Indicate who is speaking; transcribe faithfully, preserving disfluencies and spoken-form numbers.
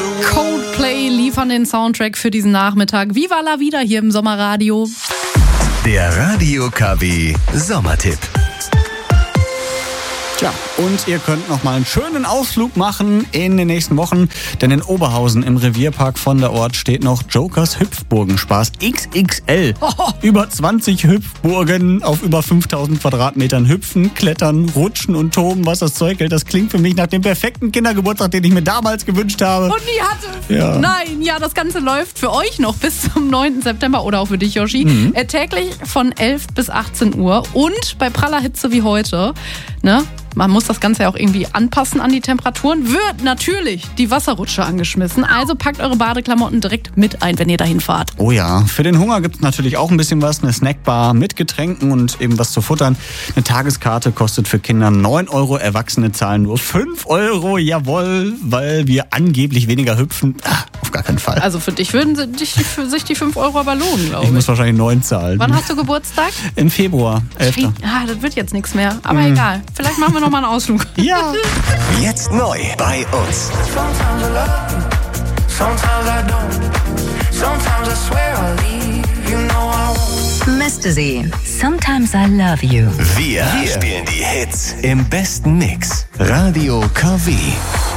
Speaker 1: Coldplay liefern den Soundtrack für diesen Nachmittag. Viva la vida hier im Sommerradio.
Speaker 2: Der Radio K W Sommertipp.
Speaker 3: Tja, und ihr könnt noch mal einen schönen Ausflug machen in den nächsten Wochen, denn in Oberhausen im Revierpark von der Ort steht noch Jokers Hüpfburgenspaß X X L. Oh, über zwanzig Hüpfburgen auf über fünftausend Quadratmetern hüpfen, klettern, rutschen und toben, was das Zeug hält. Das klingt für mich nach dem perfekten Kindergeburtstag, den ich mir damals gewünscht habe.
Speaker 1: Und nie hatte.
Speaker 3: Ja.
Speaker 1: Nein, ja, das Ganze läuft für euch noch bis zum neunten September oder auch für dich, Yoshi. Mhm. Äh, täglich von elf bis achtzehn Uhr und bei praller Hitze wie heute, ne? Man muss das Ganze ja auch irgendwie anpassen an die Temperaturen. Wird natürlich die Wasserrutsche angeschmissen. Also packt eure Badeklamotten direkt mit ein, wenn ihr dahin fahrt.
Speaker 3: Oh ja, für den Hunger gibt es natürlich auch ein bisschen was. Eine Snackbar mit Getränken und eben was zu futtern. Eine Tageskarte kostet für Kinder neun Euro. Erwachsene zahlen nur fünf Euro. Jawohl, weil wir angeblich weniger hüpfen. Ach, auf gar keinen Fall.
Speaker 1: Also für dich würden sich die, für sich die fünf Euro aber lohnen, glaube ich.
Speaker 3: Ich muss wahrscheinlich neun zahlen.
Speaker 1: Wann hast du Geburtstag?
Speaker 3: Im Februar, elften
Speaker 1: Ah, das wird jetzt nichts mehr. Aber mhm. egal. Vielleicht machen wir noch mal einen Ausflug.
Speaker 3: Ja.
Speaker 2: Jetzt neu bei uns.
Speaker 4: Mystery. Sometimes I love you.
Speaker 2: Wir, Wir spielen die Hits im besten Mix. Radio K W.